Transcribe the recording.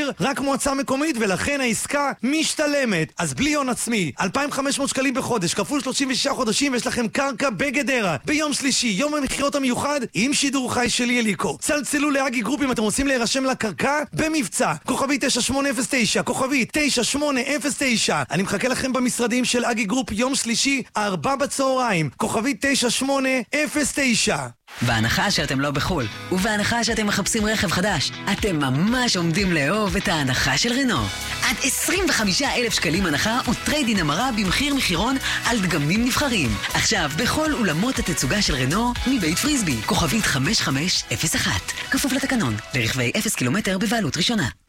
מחיר, רק מועצה מקומית, ולכן העסקה משתלמת. אז בלי הון עצמי, 2,500 שקלים בחודש, כפול 36 חודשים, יש לכם קרקע בגדרה. ביום שלישי, יום המכירות המיוחד, עם שידור חי שלי אליקו. צלצלו לאגי גרופ אם אתם רוצים להירשם לקרקע במבצע. כוכבי 9809, כוכבי 9809. אני מחכה לכם במשרדים של אגי גרופ יום שלישי, 4 בצהריים. כוכבי 9809. בהנחה שאתם לא בחול, ובהנחה שאתם מחפשים רכב חדש, אתם ממש עומדים לאהוב את ההנחה של רנו. עד 25,000 שקלים הנחה וטריידין המרה במחיר מחירון על דגמים נבחרים. עכשיו בכל אולמות התצוגה של רנו מבית פריסבי, כוכבית 5501. כפוף לתקנון, לרכבי 0 קילומטר בבעלות ראשונה.